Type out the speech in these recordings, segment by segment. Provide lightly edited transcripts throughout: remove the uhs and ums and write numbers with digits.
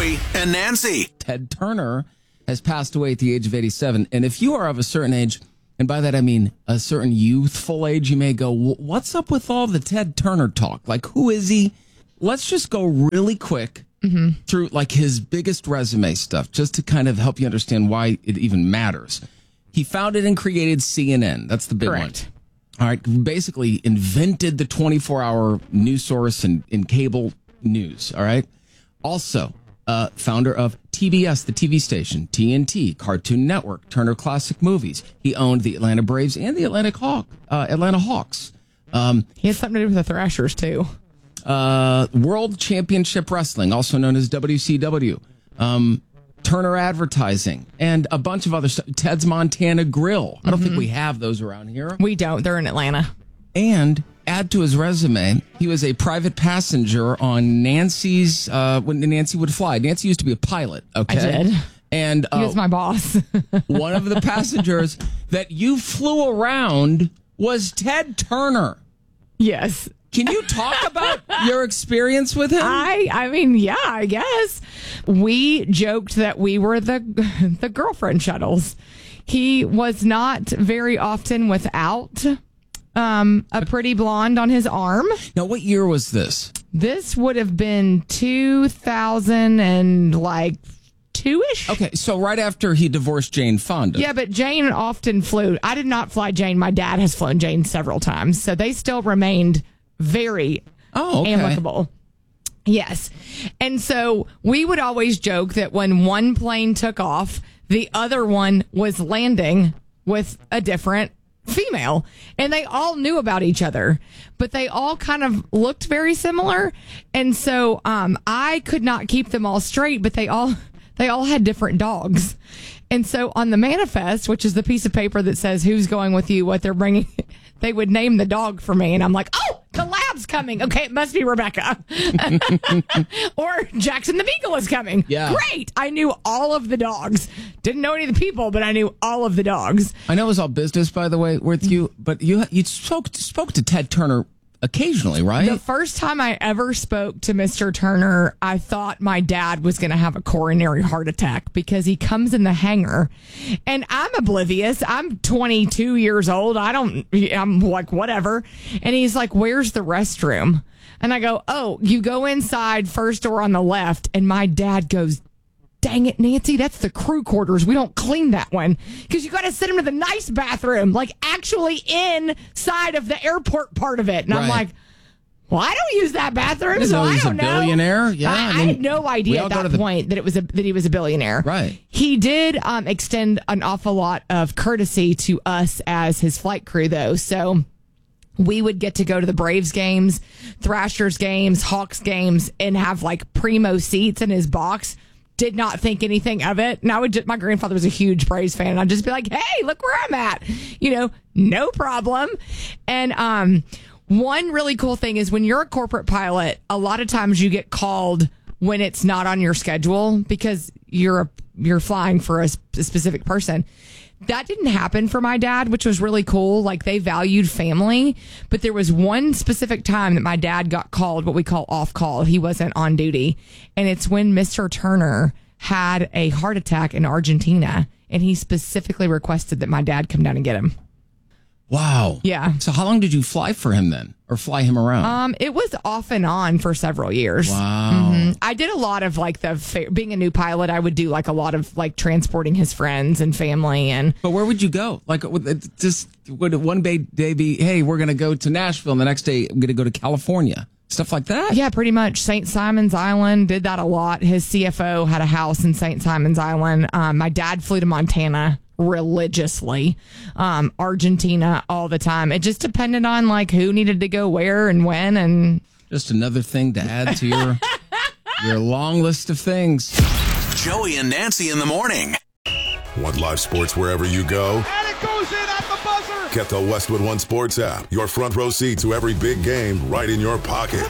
Joey and Nancy. Ted Turner has passed away at the age of 87. And if you are of a certain age, and by that I mean a certain youthful age, you may go, what's up with all the Ted Turner talk? Like, who is he? Let's just go really quick through like his biggest resume stuff, just to kind of help you understand why it even matters. He founded and created CNN. That's the big one. All right. Basically invented the 24-hour news source in cable news. All right. Also, founder of TBS, the TV station, TNT, Cartoon Network, Turner Classic Movies. He owned the Atlanta Braves and the Atlanta Hawks. He had something to do with the Thrashers, too. World Championship Wrestling, also known as WCW. Turner Advertising, and a bunch of other stuff. Ted's Montana Grill. I don't think we have those around here. We don't. They're in Atlanta. And add to his resume, he was a private passenger on Nancy's, when Nancy would fly. Nancy used to be a pilot, okay? I did. And he was my boss. One of the passengers that you flew around was Ted Turner. Yes. Can you talk about your experience with him? I mean, yeah, I guess. We joked that we were the girlfriend shuttles. He was not very often without a pretty blonde on his arm. Now, what year was this? This would have been 2002-ish. Okay, so right after he divorced Jane Fonda. Yeah, but Jane often flew. I did not fly Jane. My dad has flown Jane several times, so they still remained very amicable. Yes. And so we would always joke that when one plane took off, the other one was landing with a different female. And they all knew about each other, but they all kind of looked very similar. And so I could not keep them all straight, but they all had different dogs. And so on the manifest, which is the piece of paper that says who's going with you, what they're bringing, they would name the dog for me. And I'm like, oh, the lab's coming. Okay, it must be Rebecca. Or Jackson the Beagle is coming. Yeah. Great. I knew all of the dogs. Didn't know any of the people, but I knew all of the dogs. I know it was all business, by the way, with you, but you spoke to Ted Turner occasionally, right? The first time I ever spoke to Mr. Turner, I thought my dad was going to have a coronary heart attack because he comes in the hangar and I'm oblivious. I'm 22 years old. I'm like, whatever. And he's like, where's the restroom? And I go, oh, you go inside, first door on the left. And my dad goes, dang it, Nancy, that's the crew quarters. We don't clean that one because you got to send him to the nice bathroom, like actually inside of the airport part of it. And I'm like, well, I don't use that bathroom, so I don't know. He's a billionaire. Yeah, I had no idea at that point that he was a billionaire. Right. He did extend an awful lot of courtesy to us as his flight crew, though. So we would get to go to the Braves games, Thrashers games, Hawks games, and have like primo seats in his box. Did not think anything of it. And my grandfather was a huge Braves fan. And I'd just be like, hey, look where I'm at. No problem. And one really cool thing is when you're a corporate pilot, a lot of times you get called when it's not on your schedule because you're flying for a specific person. That didn't happen for my dad, which was really cool. Like, they valued family. But there was one specific time that my dad got called, what we call off call. He wasn't on duty. And it's when Mr. Turner had a heart attack in Argentina. And he specifically requested that my dad come down and get him. Wow. Yeah. So how long did you fly for him then? Or fly him around? It was off and on for several years. Wow. Mm-hmm. I did a lot of like being a new pilot. I would do like a lot of like transporting his friends and family. But where would you go? Like, would one day be, hey, we're going to go to Nashville, and the next day I'm going to go to California? Stuff like that? Yeah, pretty much. St. Simon's Island, did that a lot. His CFO had a house in St. Simon's Island. My dad flew to Montana religiously, Argentina all the time. It just depended on like who needed to go where and when. And just another thing to add to your long list of things. Joey and Nancy in the morning. Want live sports wherever you go? And it goes in at the buzzer. Get the Westwood One Sports app. Your front row seat to every big game right in your pocket.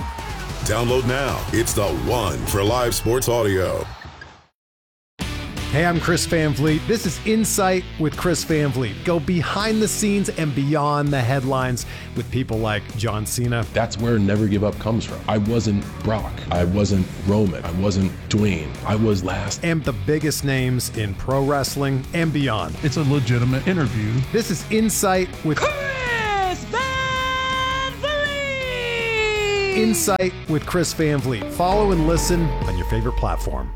Download now. It's the one for live sports audio. Hey, I'm Chris Van Vliet. This is Insight with Chris Van Vliet. Go behind the scenes and beyond the headlines with people like John Cena. That's where Never Give Up comes from. I wasn't Brock. I wasn't Roman. I wasn't Dwayne. I was last. And the biggest names in pro wrestling and beyond. It's a legitimate interview. This is Insight with Chris Van Vliet! Insight with Chris Van Vliet. Follow and listen on your favorite platform.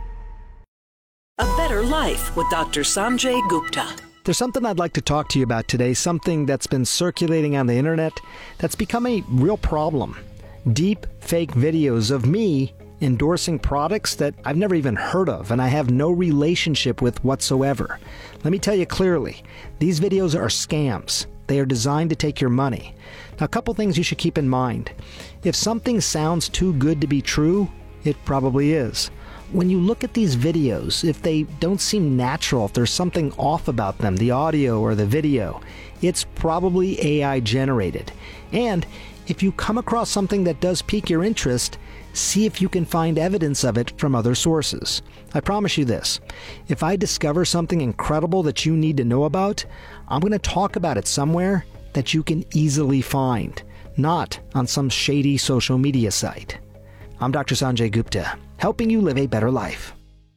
A Better Life with Dr. Sanjay Gupta. There's something I'd like to talk to you about today, something that's been circulating on the internet that's become a real problem. Deep fake videos of me endorsing products that I've never even heard of and I have no relationship with whatsoever. Let me tell you clearly, these videos are scams. They are designed to take your money. Now, a couple things you should keep in mind. If something sounds too good to be true, it probably is. When you look at these videos, if they don't seem natural, if there's something off about them, the audio or the video, it's probably AI generated. And if you come across something that does pique your interest, see if you can find evidence of it from other sources. I promise you this, if I discover something incredible that you need to know about, I'm going to talk about it somewhere that you can easily find, not on some shady social media site. I'm Dr. Sanjay Gupta, helping you live a better life.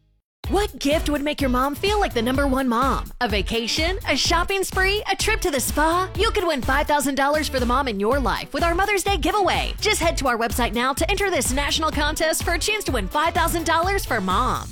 What gift would make your mom feel like the #1 mom? A vacation? A shopping spree? A trip to the spa? You could win $5,000 for the mom in your life with our Mother's Day giveaway. Just head to our website now to enter this national contest for a chance to win $5,000 for mom.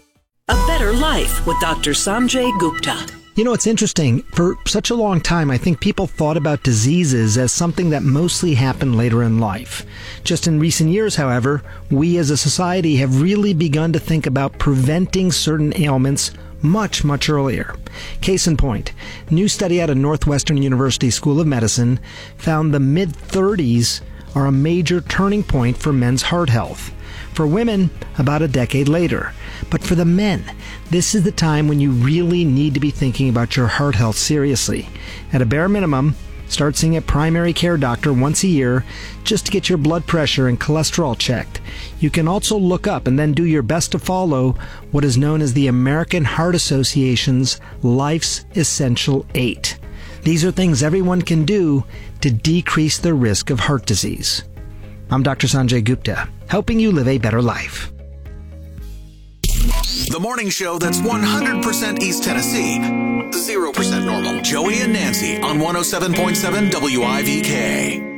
A Better Life with Dr. Sanjay Gupta. You know, it's interesting. For such a long time, I think people thought about diseases as something that mostly happened later in life. Just in recent years, however, we as a society have really begun to think about preventing certain ailments much, much earlier. Case in point, a new study out of Northwestern University School of Medicine found the mid-30s are a major turning point for men's heart health. For women, about a decade later. But for the men, this is the time when you really need to be thinking about your heart health seriously. At a bare minimum, start seeing a primary care doctor once a year just to get your blood pressure and cholesterol checked. You can also look up and then do your best to follow what is known as the American Heart Association's Life's Essential 8. These are things everyone can do to decrease the risk of heart disease. I'm Dr. Sanjay Gupta, helping you live a better life. The morning show that's 100% East Tennessee, 0% normal. Joey and Nancy on 107.7 WIVK.